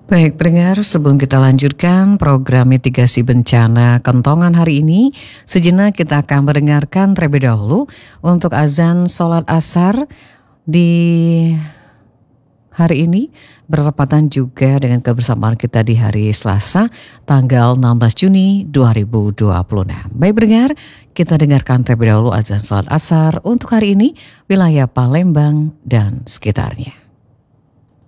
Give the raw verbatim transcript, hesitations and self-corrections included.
Baik pendengar, sebelum kita lanjutkan program mitigasi bencana kentongan hari ini, sejenak kita akan mendengarkan terlebih dahulu untuk azan sholat asar di hari ini bertepatan juga dengan kebersamaan kita di hari Selasa tanggal enam belas Juni dua ribu dua puluh enam. Baik pendengar, kita dengarkan terlebih dahulu azan sholat asar untuk hari ini wilayah Palembang dan sekitarnya.